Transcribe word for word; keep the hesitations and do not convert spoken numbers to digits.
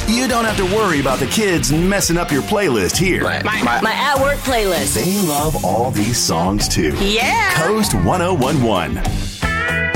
You don't have to worry about the kids messing up your playlist here. My, my, my at-work playlist. They love all these songs too. Yeah. Coast one oh one one.